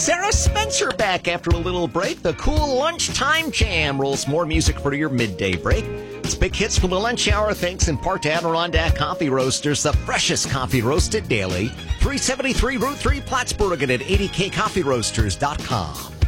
Sarah Spencer back after a little break. The cool lunchtime jam rolls more music for your midday break. It's big hits for the lunch hour, thanks in part to Adirondack Coffee Roasters, the freshest coffee roasted daily. 373 Route 3 Plattsburgh and at 80kcoffeeroasters.com.